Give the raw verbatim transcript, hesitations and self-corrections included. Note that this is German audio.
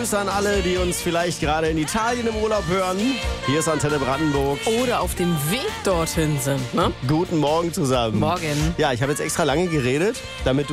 Grüße an alle, die uns vielleicht gerade in Italien im Urlaub hören. Hier ist Antenne Brandenburg. Oder auf dem Weg dorthin sind, ne? Guten Morgen zusammen. Morgen. Ja, ich habe jetzt extra lange geredet, damit